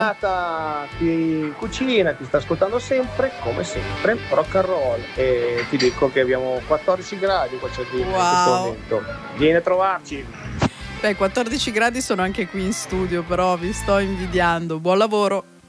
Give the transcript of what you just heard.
Ti cucina, ti sta ascoltando sempre, come sempre, rock and roll. E ti dico che abbiamo 14 gradi qua a Cervino in questo Wow. momento. Vieni a trovarci. Beh, 14 gradi sono anche qui in studio, però vi sto invidiando. Buon lavoro.